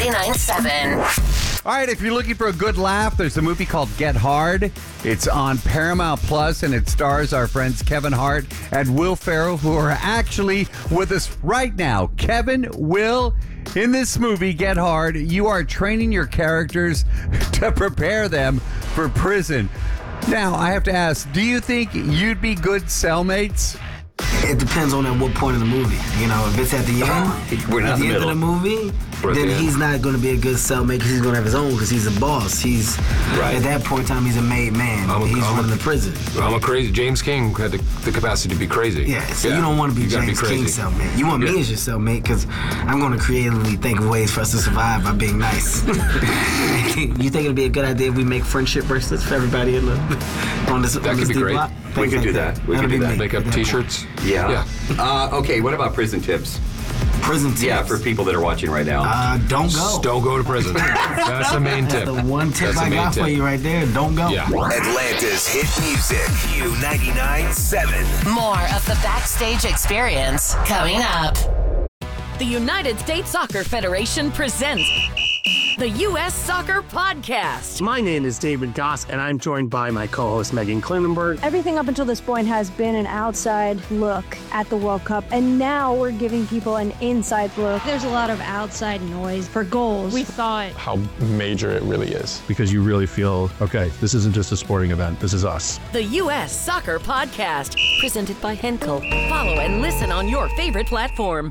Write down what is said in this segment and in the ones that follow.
99.7. All right, if you're looking for a good laugh, there's a movie called Get Hard. It's on Paramount Plus, and it stars our friends Kevin Hart and Will Ferrell, who are actually with us right now. Kevin, Will, in this movie, Get Hard, you are training your characters to prepare them for prison. Now, I have to ask, do you think you'd be good cellmates? It depends on at what point of the movie. You know, if it's at the end, We're not at the end of the movie, then he's not going to be a good cellmate because he's going to have his own because he's a boss. He's at that point in time, he's a made man. He's running the prison. I'm a crazy. James King had the capacity to be crazy. Yeah, so you don't want to be James King's cellmate. You want me as your cellmate because I'm going to creatively think of ways for us to survive by being nice. You think it'd be a good idea if we make friendship bracelets for everybody on this That could be great. block? We could do that. We could do that. Make up T-shirts. Yeah. Okay, what about prison tips? Prison tips? Yeah, for people that are watching right now. Don't go. Don't go to prison. That's the main tip. That's the one tip I got for you right there. Don't go. Yeah. Atlanta's hit music. Q99.7. More of the Backstage Experience coming up. The United States Soccer Federation presents the U.S. Soccer Podcast. My name is David Goss, and I'm joined by my co-host Megan Klinenberg. Everything up until this point has been an outside look at the World Cup, and now we're giving people an inside look. There's a lot of outside noise for goals. We thought how major it really is. Because you really feel, okay, this isn't just a sporting event, this is us. The U.S. Soccer Podcast, presented by Henkel. Follow and listen on your favorite platform.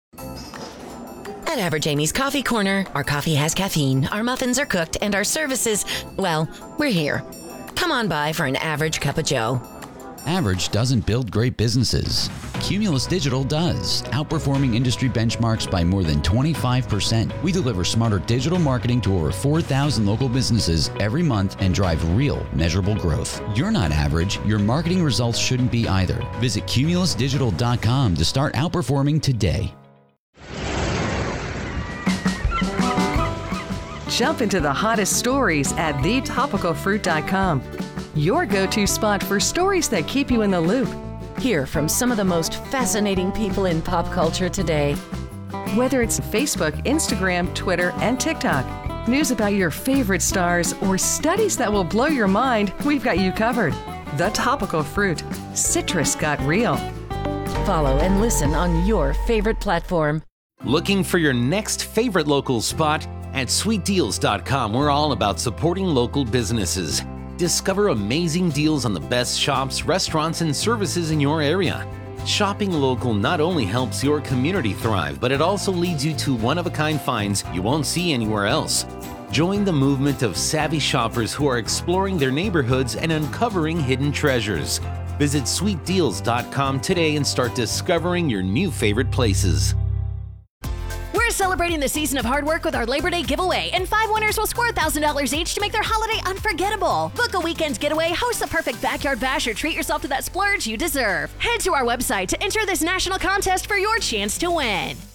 At Average Amy's Coffee Corner, our coffee has caffeine, our muffins are cooked, and our services, well, we're here. Come on by for an average cup of joe. Average doesn't build great businesses. Cumulus Digital does, outperforming industry benchmarks by more than 25%. We deliver smarter digital marketing to over 4,000 local businesses every month and drive real, measurable growth. You're not average. Your marketing results shouldn't be either. Visit cumulusdigital.com to start outperforming today. Jump into the hottest stories at thetopicalfruit.com. Your go-to spot for stories that keep you in the loop. Hear from some of the most fascinating people in pop culture today. Whether it's Facebook, Instagram, Twitter, and TikTok, news about your favorite stars, or studies that will blow your mind, we've got you covered. The Topical Fruit. Citrus got real. Follow and listen on your favorite platform. Looking for your next favorite local spot? At sweetdeals.com, we're all about supporting local businesses. Discover amazing deals on the best shops, restaurants, and services in your area. Shopping local not only helps your community thrive, but it also leads you to one-of-a-kind finds you won't see anywhere else. Join the movement of savvy shoppers who are exploring their neighborhoods and uncovering hidden treasures. Visit sweetdeals.com today and start discovering your new favorite places. We're celebrating the season of hard work with our Labor Day giveaway, and 5 winners will score $1,000 each to make their holiday unforgettable. Book a weekend getaway, host the perfect backyard bash, or treat yourself to that splurge you deserve. Head to our website to enter this national contest for your chance to win.